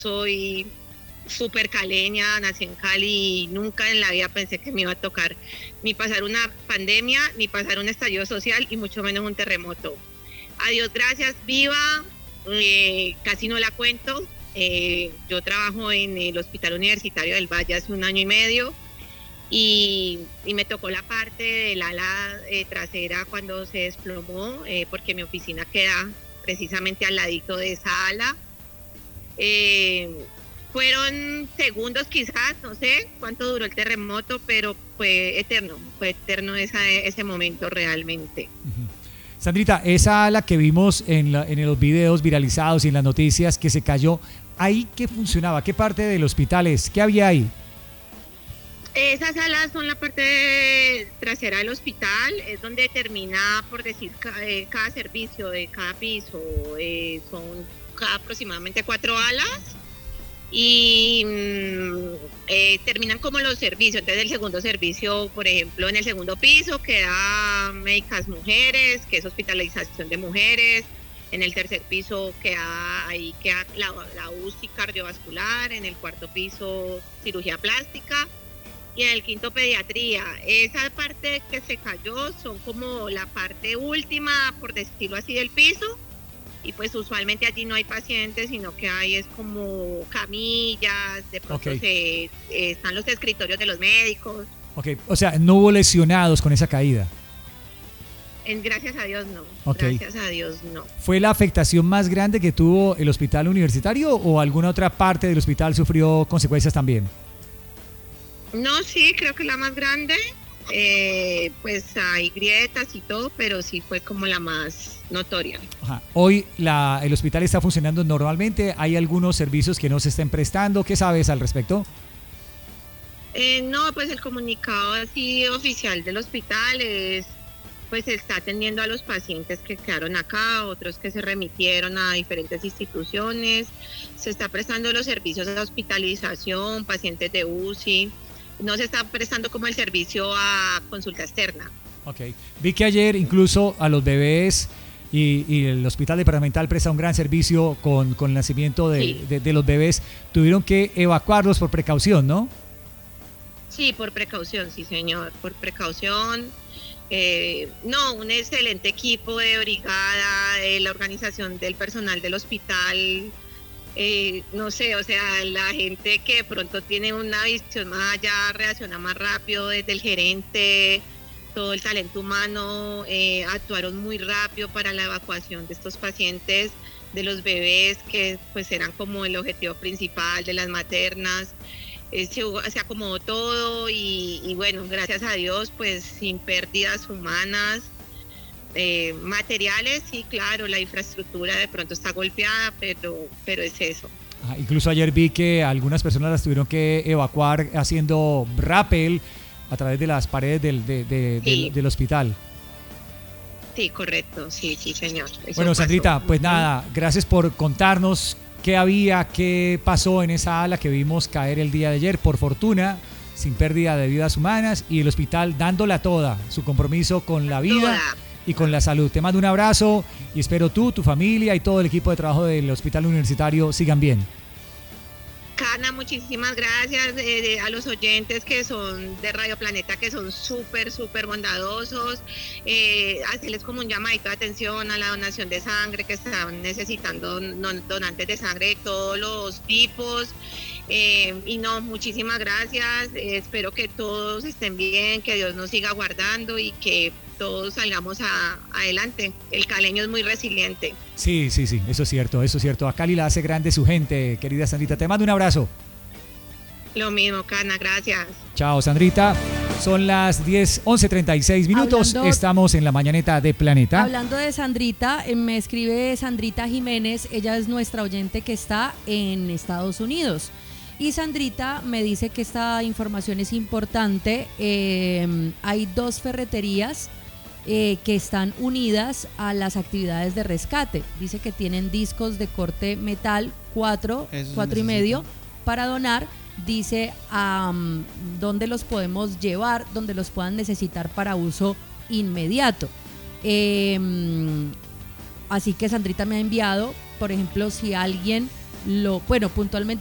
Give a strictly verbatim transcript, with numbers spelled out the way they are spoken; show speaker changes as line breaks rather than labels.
soy súper caleña, nací en Cali y nunca en la vida pensé que me iba a tocar ni pasar una pandemia, ni pasar un estallido social y mucho menos un terremoto. A Dios gracias, viva, eh, casi no la cuento. Eh, yo trabajo en el Hospital Universitario del Valle hace un año y medio y, y me tocó la parte del ala eh, trasera cuando se desplomó, eh, porque mi oficina queda precisamente al ladito de esa ala. Eh, fueron segundos quizás, no sé cuánto duró el terremoto, pero fue eterno, fue eterno esa, ese momento realmente.
Uh-huh. Sandrita, esa ala que vimos en, la, en los videos viralizados y en las noticias que se cayó, ¿ahí qué funcionaba? ¿Qué parte del hospital es? ¿Qué había ahí?
Esas salas son la parte trasera del hospital, es donde termina, por decir, cada, eh, cada servicio de cada piso, eh, son cada aproximadamente cuatro alas y eh, terminan como los servicios. Entonces el segundo servicio, por ejemplo, en el segundo piso queda médicas mujeres, que es hospitalización de mujeres. En el tercer piso queda ahí queda la, la U C I cardiovascular, en el cuarto piso cirugía plástica y en el quinto pediatría. Esa parte que se cayó son como la parte última, por decirlo así, del piso. Y pues usualmente allí no hay pacientes, sino que hay es como camillas, de pronto okay. se, eh, están los escritorios de los médicos.
Ok, o sea, no hubo lesionados con esa caída.
En, gracias a Dios no,
okay.
gracias a Dios no.
¿Fue la afectación más grande que tuvo el hospital universitario o alguna otra parte del hospital sufrió consecuencias también?
No, sí, creo que la más grande. Eh, pues hay grietas y todo, pero sí fue como la más notoria.
Ajá. Hoy la, el hospital está funcionando normalmente, ¿hay algunos servicios que no se estén prestando? ¿Qué sabes al respecto?
Eh, no, pues el comunicado así oficial del hospital es, pues se está atendiendo a los pacientes que quedaron acá, otros que se remitieron a diferentes instituciones, se está prestando los servicios de hospitalización, pacientes de U C I. No se está prestando como el servicio a consulta externa.
Ok. Vi que ayer incluso a los bebés y, y el hospital departamental presta un gran servicio con, con el nacimiento de, sí. de, de los bebés. Tuvieron que evacuarlos por precaución, ¿no?
Sí, por precaución, sí señor, por precaución. Eh, no, un excelente equipo de brigada, de la organización del personal del hospital. Eh, no sé, o sea, la gente que de pronto tiene una visión más allá, reacciona más rápido, desde el gerente, todo el talento humano, eh, actuaron muy rápido para la evacuación de estos pacientes, de los bebés, que pues eran como el objetivo principal, de las maternas. Eh, se, se acomodó todo y, y bueno, gracias a Dios, pues sin pérdidas humanas. Eh, materiales, sí, claro, la infraestructura de pronto está golpeada, pero, pero es eso.
Ah, incluso ayer vi que algunas personas las tuvieron que evacuar haciendo rappel a través de las paredes del, de, de, sí. del, del hospital.
Sí, correcto, sí, sí, señor. Eso
bueno,
pasó.
Sandrita, pues nada, gracias por contarnos qué había, qué pasó en esa ala que vimos caer el día de ayer, por fortuna, sin pérdida de vidas humanas, y el hospital dándola toda, su compromiso con la vida. Toda. Y con la salud. Te mando un abrazo y espero tú, tu familia y todo el equipo de trabajo del Hospital Universitario sigan bien.
Cana, muchísimas gracias eh, de, a los oyentes que son de Radio Planeta, que son súper, súper bondadosos. Eh, hacerles como un llamadito de atención a la donación de sangre, que están necesitando don, donantes de sangre de todos los tipos. Eh, y no, muchísimas gracias. Eh, espero que todos estén bien, que Dios nos siga guardando y que todos salgamos a, adelante. El caleño es muy resiliente.
Sí, sí, sí, eso es cierto, eso es cierto. A Cali la hace grande su gente, querida Sandrita. Te mando un abrazo.
Lo mismo, Cana, gracias.
Chao, Sandrita. Son las diez, once treinta y seis minutos. Hablando, Estamos en la mañaneta de Planeta.
Hablando de Sandrita, me escribe Sandrita Jiménez. Ella es nuestra oyente que está en Estados Unidos. Y Sandrita me dice que esta información es importante. Eh, hay dos ferreterías Eh, que están unidas a las actividades de rescate. Dice que tienen discos de corte metal cuatro, cuatro y medio para donar. Dice um, dónde los podemos llevar, donde los puedan necesitar para uso inmediato. Eh, así que Sandrita me ha enviado, por ejemplo, si alguien lo, bueno, puntualmente